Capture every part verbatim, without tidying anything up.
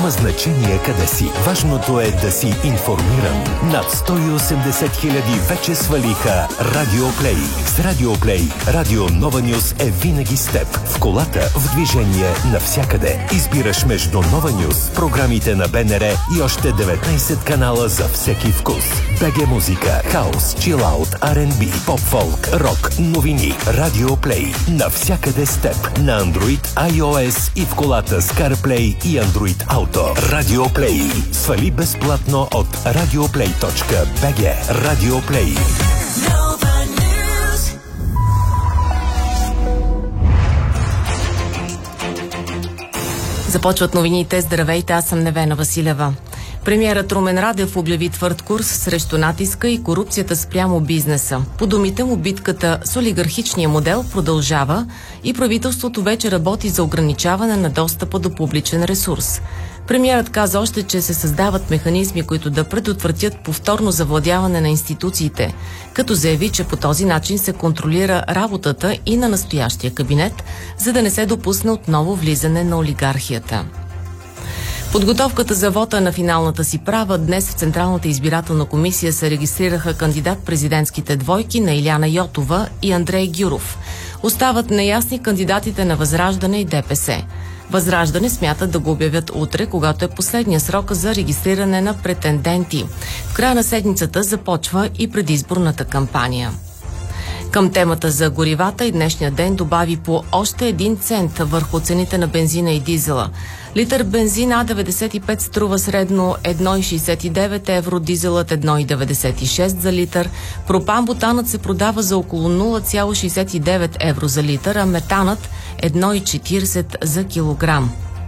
Няма значение къде си. Важното е да си информиран. Над сто и осемдесет хиляди вече свалиха Радио Плей. С Радио Плей, Радио Нова Нюз е винаги с теб. В колата, в движение, навсякъде. Избираш между Нова Нюз, програмите на БНР и още деветнайсет канала за всеки вкус. БГ музика, хаус, чилаут, Ар енд Би, поп-фолк, рок, новини. Радио Плей. Навсякъде с теб. На Android, iOS и в колата с CarPlay и Android Auto. Радио Плей. Свали безплатно от радиоплей точка би джи. Радио Плей. Започват новините. Здравейте, аз съм Невена Василева. Премиерът Румен Радев обяви твърд курс срещу натиска и корупцията спрямо бизнеса. По думите му, битката с олигархичния модел продължава и правителството вече работи за ограничаване на достъпа до публичен ресурс. Премиерът каза още, че се създават механизми, които да предотвратят повторно завладяване на институциите, като заяви, че по този начин се контролира работата и на настоящия кабинет, за да не се допусне отново влизане на олигархията. Подготовката за вота на финалната си права днес в Централната избирателна комисия се регистрираха кандидат-президентските двойки на Иляна Йотова и Андрей Гюров. Остават неясни кандидатите на Възраждане и Де Пе Се. Възраждане смятат да го обявят утре, когато е последния срок за регистриране на претенденти. В края на седмицата започва и предизборната кампания. Към темата за горивата и днешния ден добави по още един цент върху цените на бензина и дизела. Литър бензин А деветдесет и пет струва средно едно цяло шейсет и девет евро, дизелът едно цяло деветдесет и шест за литър, пропан-бутанът се продава за около нула цяло шейсет и девет евро за литър, а метанът едно цяло четиридесет за килограм.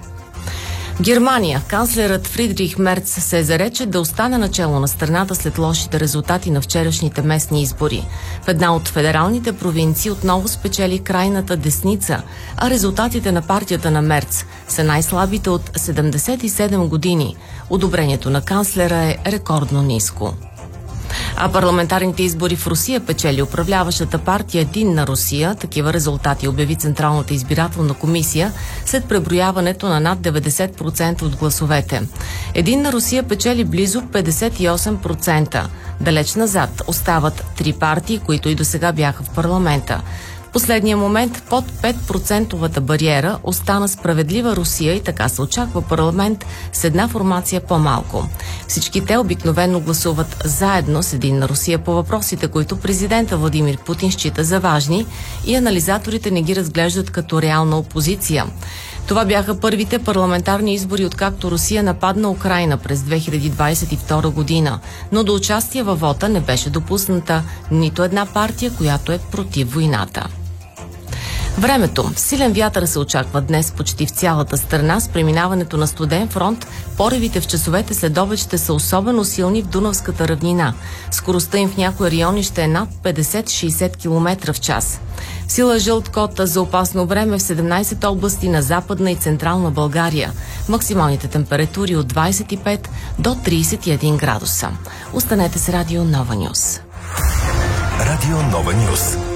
Германия. Канцлерът Фридрих Мерц се зарече да остане начело на страната след лошите резултати на вчерашните местни избори. В една от федералните провинции отново спечели крайната десница, а резултатите на партията на Мерц са най-слабите от седемдесет и седем години. Одобрението на канцлера е рекордно ниско. А парламентарните избори в Русия печели управляващата партия Единна Русия. Такива резултати обяви Централната избирателна комисия след преброяването на над деветдесет процента от гласовете. Единна Русия печели близо петдесет и осем процента. Далеч назад остават три партии, които и досега бяха в парламента. В последния момент под пет процентовата бариера остана Справедлива Русия и така се очаква парламент с една формация по-малко. Всички те обикновено гласуват заедно с Единна Русия по въпросите, които президента Владимир Путин счита за важни и анализаторите не ги разглеждат като реална опозиция. Това бяха първите парламентарни избори, откакто Русия нападна Украйна през две хиляди двадесет и втора година, но до участие във вота не беше допусната нито една партия, която е против войната. Времето. Силен вятър се очаква днес почти в цялата страна. С преминаването на студен фронт, поревите в часовете след обед ще са особено силни в Дунавската равнина. Скоростта им в някои райони ще е над петдесет до шейсет километра в час. Сила жълт код за опасно време в седемнайсет области на Западна и Централна България. Максималните температури от двадесет и пет до тридесет и един градуса. Останете с Радио Нова Нюз. Радио Нова Нюз.